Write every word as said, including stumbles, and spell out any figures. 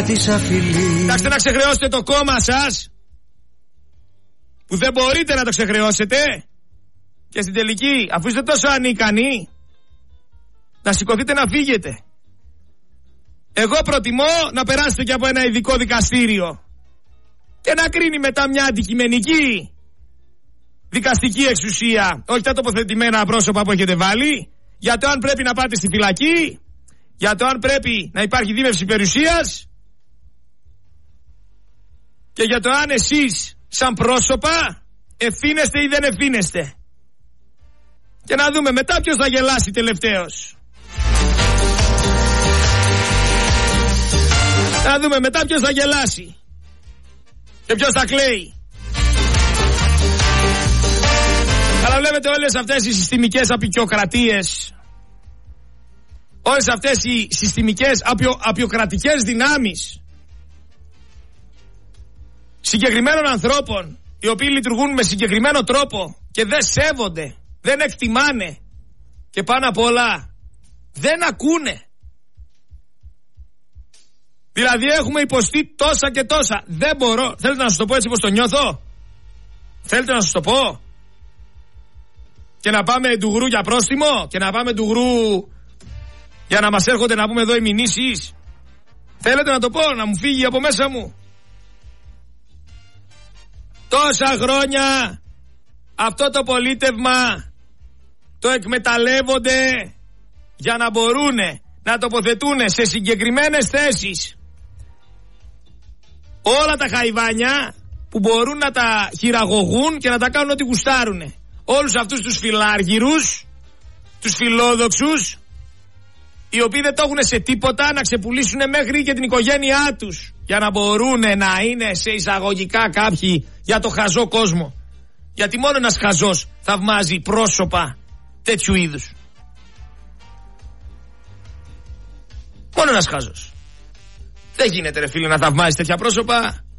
κράτησα φιλί. Κοιτάξτε να ξεχρεώσετε το κόμμα σας, που δεν μπορείτε να το ξεχρεώσετε, και στην τελική, αφού είστε τόσο ανίκανοι, να σηκωθείτε να φύγετε. Εγώ προτιμώ να περάσετε και από ένα ειδικό δικαστήριο και να κρίνει μετά μια αντικειμενική δικαστική εξουσία, όχι τα τοποθετημένα πρόσωπα που έχετε βάλει, για το αν πρέπει να πάτε στη φυλακή, για το αν πρέπει να υπάρχει δίμευση περιουσίας και για το αν εσείς σαν πρόσωπα ευθύνεστε ή δεν ευθύνεστε. Και να δούμε μετά ποιος θα γελάσει τελευταίος. Να δούμε μετά ποιος θα γελάσει και ποιος θα κλαίει. Αλλά βλέπετε όλες αυτές οι συστημικές απεικιοκρατίες, όλες αυτές οι συστημικές απειο, απειοκρατικές δυνάμεις συγκεκριμένων ανθρώπων, οι οποίοι λειτουργούν με συγκεκριμένο τρόπο και δεν σέβονται, δεν εκτιμάνε και πάνω απ' όλα δεν ακούνε. Δηλαδή έχουμε υποστεί τόσα και τόσα. Δεν μπορώ. Θέλετε να σας το πω έτσι πως το νιώθω? Θέλετε να σας το πω? Και να πάμε ντουγρού για πρόστιμο? Και να πάμε ντουγρού για να μας έρχονται να πούμε εδώ οι μηνύσεις? Θέλετε να το πω, να μου φύγει από μέσα μου? Τόσα χρόνια αυτό το πολίτευμα το εκμεταλλεύονται για να μπορούν να τοποθετούν σε συγκεκριμένες θέσεις όλα τα χαϊβάνια που μπορούν να τα χειραγωγούν και να τα κάνουν ό,τι γουστάρουνε. Όλους αυτούς τους φιλάργυρους, τους φιλόδοξους, οι οποίοι δεν το έχουν σε τίποτα να ξεπουλήσουν μέχρι και την οικογένειά τους για να μπορούν να είναι σε εισαγωγικά κάποιοι για το χαζό κόσμο. Γιατί μόνο ένας χαζός θαυμάζει πρόσωπα τέτοιου είδους. Μόνο ένας χαζός. Δεν γίνεται ρε φίλε να θαυμάζεις τέτοια πρόσωπα.